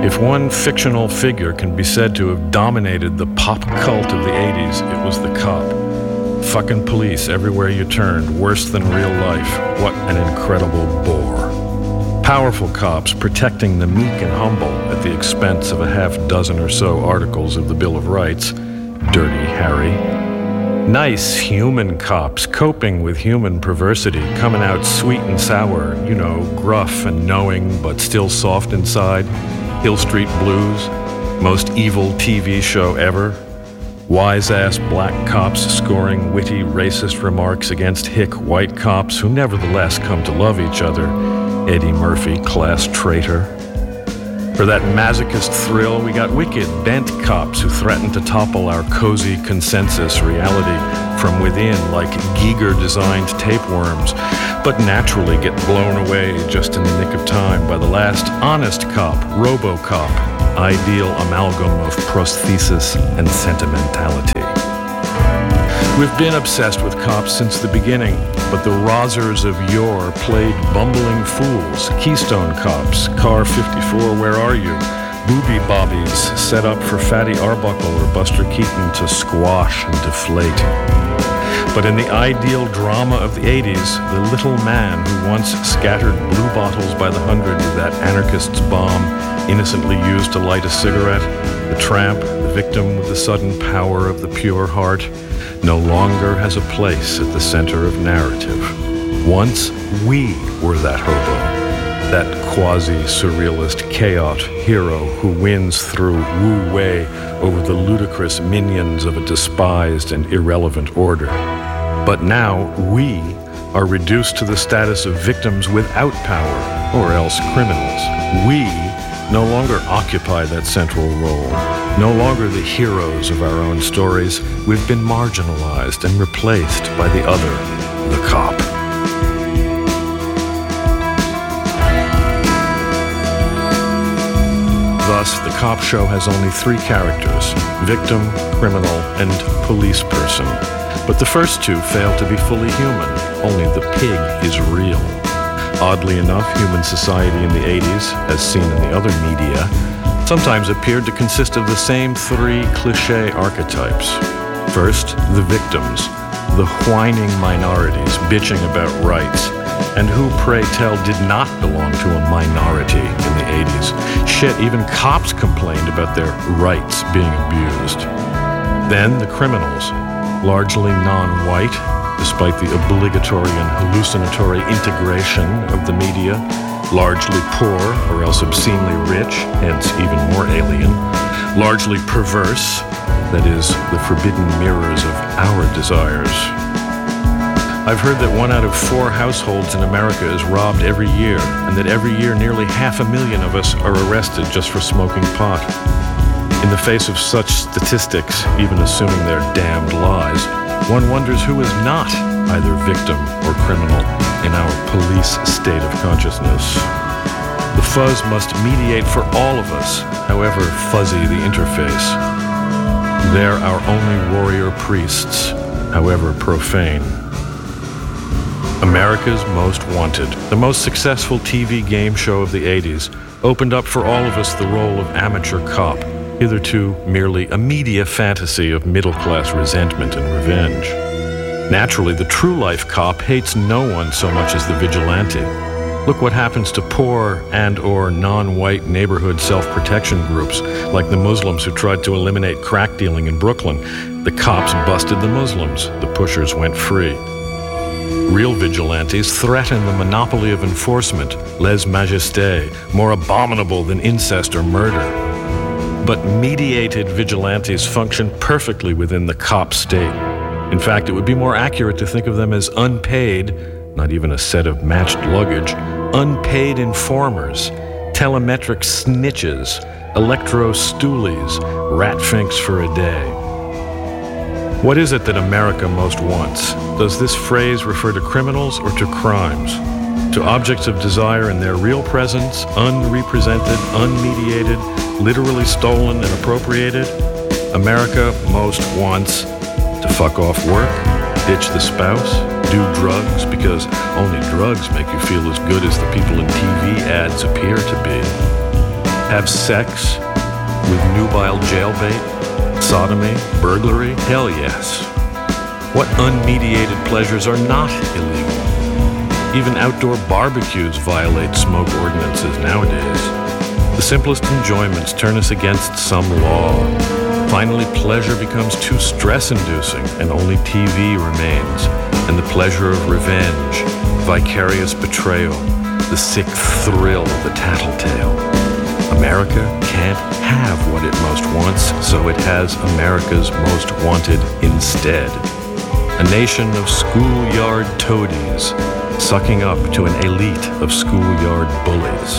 If one fictional figure can be said to have dominated the pop cult of the 80s, it was the cop. Fucking police everywhere you turned, worse than real life. What an incredible bore. Powerful cops protecting the meek and humble at the expense of a half dozen or so articles of the Bill of Rights. Dirty Harry. Nice human cops coping with human perversity, coming out sweet and sour, you know, gruff and knowing but still soft inside. Hill Street Blues, most evil TV show ever. Wise-ass black cops scoring witty racist remarks against hick white cops who nevertheless come to love each other. Eddie Murphy, class traitor. For that masochist thrill, we got wicked, bent cops who threaten to topple our cozy consensus reality from within like Giger-designed tapeworms, but naturally get blown away just in the nick of time by the last honest cop, RoboCop, ideal amalgam of prosthesis and sentimentality. We've been obsessed with cops since the beginning, but the Rozzers of yore played bumbling fools, Keystone Cops, Car 54, Where Are You? Booby Bobbies set up for Fatty Arbuckle or Buster Keaton to squash and deflate. But in the ideal drama of the 80s, the little man who once scattered blue bottles by the hundred with that anarchist's bomb innocently used to light a cigarette, the tramp, the victim with the sudden power of the pure heart, no longer has a place at the center of narrative. Once, we were that hobo, that quasi-surrealist chaot hero who wins through wu-wei over the ludicrous minions of a despised and irrelevant order. But now, we are reduced to the status of victims without power, or else criminals. We no longer occupy that central role, no longer the heroes of our own stories. We've been marginalized and replaced by the other, the cop. Thus, the cop show has only three characters: victim, criminal, and police person. But the first two fail to be fully human. Only the pig is real. Oddly enough, human society in the 80s, as seen in the other media, sometimes appeared to consist of the same three cliché archetypes. First, the victims, the whining minorities bitching about rights, and who, pray tell, did not belong to a minority in the 80s. Shit, even cops complained about their rights being abused. Then the criminals, largely non-white, despite the obligatory and hallucinatory integration of the media, largely poor or else obscenely rich, hence even more alien, largely perverse, that is, the forbidden mirrors of our desires. I've heard that 1 out of 4 households in America is robbed every year, and that every year nearly 500,000 of us are arrested just for smoking pot. In the face of such statistics, even assuming they're damned lies, one wonders who is not either victim or criminal in our police state of consciousness. The fuzz must mediate for all of us, however fuzzy the interface. They're our only warrior priests, however profane. America's Most Wanted, the most successful TV game show of the 80s, opened up for all of us the role of amateur cop, hitherto merely a media fantasy of middle-class resentment and revenge. Naturally, the true-life cop hates no one so much as the vigilante. Look what happens to poor and/or non-white neighborhood self-protection groups, like the Muslims who tried to eliminate crack dealing in Brooklyn. The cops busted the Muslims. The pushers went free. Real vigilantes threaten the monopoly of enforcement, lèse-majesté, more abominable than incest or murder. But mediated vigilantes function perfectly within the cop state. In fact, it would be more accurate to think of them as unpaid, not even a set of matched luggage, unpaid informers, telemetric snitches, electro-stoolies, rat-finks for a day. What is it that America most wants? Does this phrase refer to criminals or to crimes? To objects of desire in their real presence, unrepresented, unmediated, literally stolen and appropriated? America most wants to fuck off work, ditch the spouse, do drugs because only drugs make you feel as good as the people in TV ads appear to be. Have sex with nubile jailbait, sodomy, burglary? Hell yes. What unmediated pleasures are not illegal? Even outdoor barbecues violate smoke ordinances nowadays. The simplest enjoyments turn us against some law. Finally, pleasure becomes too stress-inducing, and only TV remains, and the pleasure of revenge, vicarious betrayal, the sick thrill of the tattletale. America can't have what it most wants, so it has America's most wanted instead. A nation of schoolyard toadies sucking up to an elite of schoolyard bullies.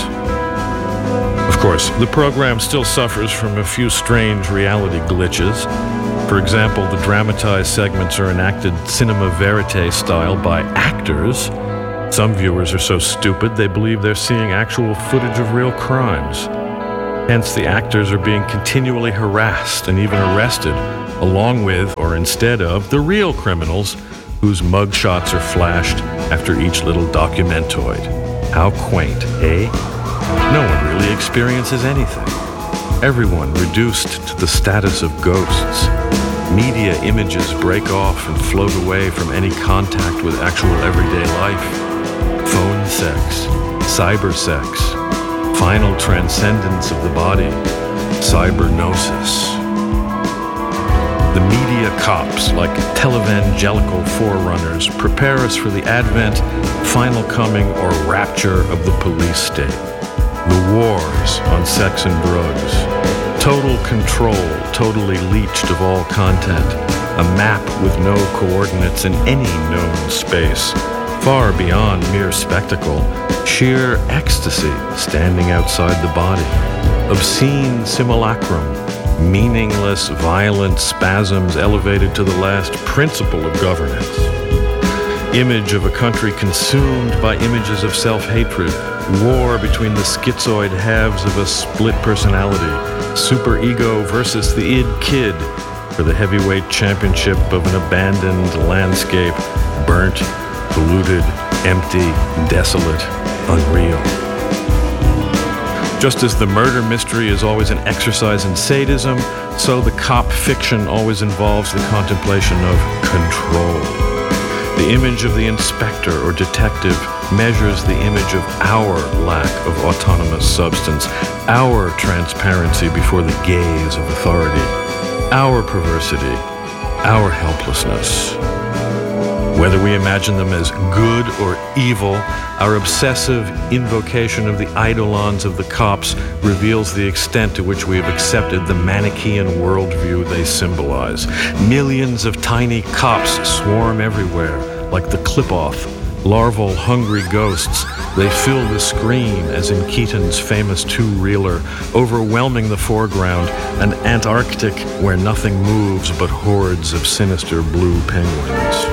Of course, the program still suffers from a few strange reality glitches. For example, the dramatized segments are enacted cinema verite style by actors. Some viewers are so stupid they believe they're seeing actual footage of real crimes. Hence, the actors are being continually harassed and even arrested, along with, or instead of, the real criminals whose mugshots are flashed after each little documentoid. How quaint, eh? No one really experiences anything. Everyone reduced to the status of ghosts. Media images break off and float away from any contact with actual everyday life. Phone sex, cyber sex, final transcendence of the body, cybergnosis. The media cops, like televangelical forerunners, prepare us for the advent, final coming, or rapture of the police state. The wars on sex and drugs. Total control, totally leached of all content. A map with no coordinates in any known space. Far beyond mere spectacle. Sheer ecstasy standing outside the body. Obscene simulacrum. Meaningless, violent spasms elevated to the last principle of governance. Image of a country consumed by images of self-hatred. War between the schizoid halves of a split personality. Superego versus the id kid for the heavyweight championship of an abandoned landscape. Burnt, polluted, empty, desolate, unreal. Just as the murder mystery is always an exercise in sadism, so the cop fiction always involves the contemplation of control. The image of the inspector or detective measures the image of our lack of autonomous substance, our transparency before the gaze of authority, our perversity, our helplessness. Whether we imagine them as good or evil, our obsessive invocation of the eidolons of the cops reveals the extent to which we have accepted the Manichaean worldview they symbolize. Millions of tiny cops swarm everywhere, like the clip-off, larval, hungry ghosts. They fill the screen, as in Keaton's famous two-reeler, overwhelming the foreground, and Antarctic, where nothing moves but hordes of sinister blue penguins.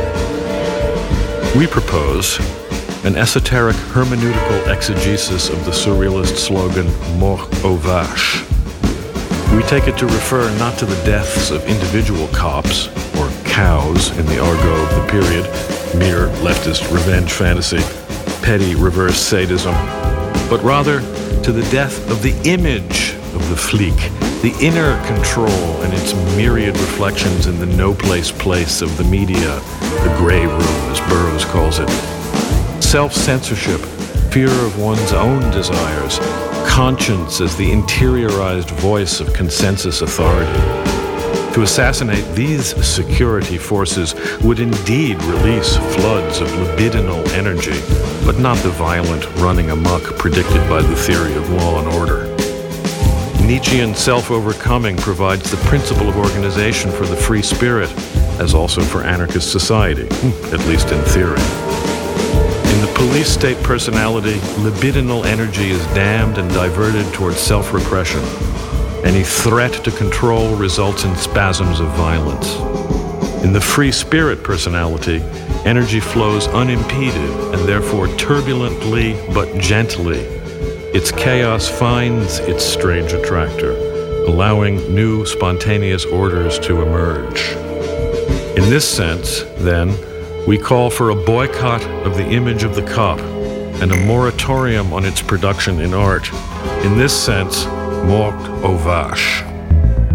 We propose an esoteric hermeneutical exegesis of the surrealist slogan, Mort aux vaches. We take it to refer not to the deaths of individual cops, or cows in the argot of the period, mere leftist revenge fantasy, petty reverse sadism, but rather to the death of the image of the flic, the inner control and its myriad reflections in the no-place place of the media, the gray room, as Burroughs calls it. Self-censorship, fear of one's own desires, conscience as the interiorized voice of consensus authority. To assassinate these security forces would indeed release floods of libidinal energy, but not the violent running amok predicted by the theory of law and order. Nietzschean self-overcoming provides the principle of organization for the free spirit, as also for anarchist society, at least in theory. In the police state personality, libidinal energy is damned and diverted towards self-repression. Any threat to control results in spasms of violence. In the free spirit personality, energy flows unimpeded and therefore turbulently but gently. Its chaos finds its strange attractor, allowing new spontaneous orders to emerge. In this sense, then, we call for a boycott of the image of the cop, and a moratorium on its production in art. In this sense, mort aux vaches.